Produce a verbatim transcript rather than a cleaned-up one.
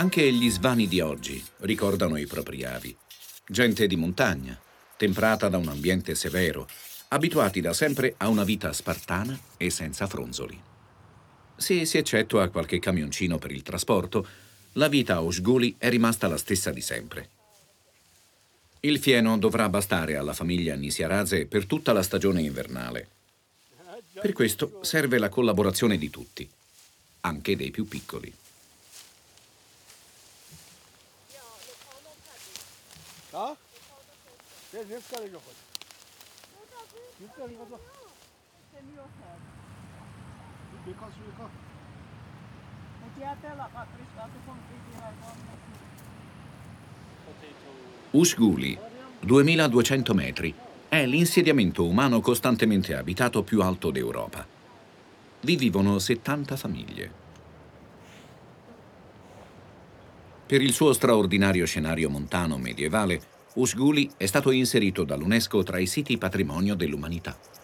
Anche gli svani di oggi ricordano i propri avi. Gente di montagna, temprata da un ambiente severo, abituati da sempre a una vita spartana e senza fronzoli. Se si eccettua qualche camioncino per il trasporto, la vita a Ushguli è rimasta la stessa di sempre. Il fieno dovrà bastare alla famiglia Nisiaraze per tutta la stagione invernale. Per questo serve la collaborazione di tutti, anche dei più piccoli. Ushguli, duemiladuecento metri, è l'insediamento umano costantemente abitato più alto d'Europa. Vi vivono settanta famiglie. Per il suo straordinario scenario montano medievale, Ushguli è stato inserito dall'UNESCO tra i siti patrimonio dell'umanità.